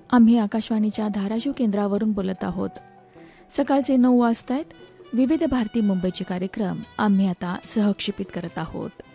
आम्ही आकाशवाणीच्या धाराशिव केंद्रावरून बोलत आहोत. सकाळचे 9 वाजतायत. विविध भारती मुंबईचे कार्यक्रम आम्ही आता सहक्षेपित करत आहोत.